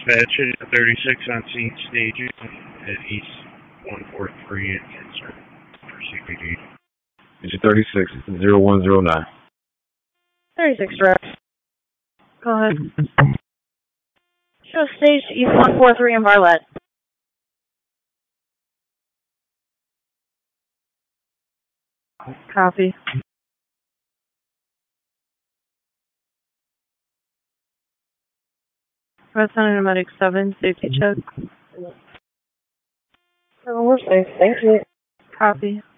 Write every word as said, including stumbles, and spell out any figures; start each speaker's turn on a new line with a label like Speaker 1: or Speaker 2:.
Speaker 1: Dispatch at thirty-six on scene staging at East one forty-three at Kinsler for C P D.
Speaker 2: It's thirty-six, zero one zero nine.
Speaker 3: thirty-six direct. Go ahead. Show stage East one forty-three in Bartlett. Copy. Resident Medic seven, safety check.
Speaker 4: Oh, we're safe. Thank you.
Speaker 3: Copy.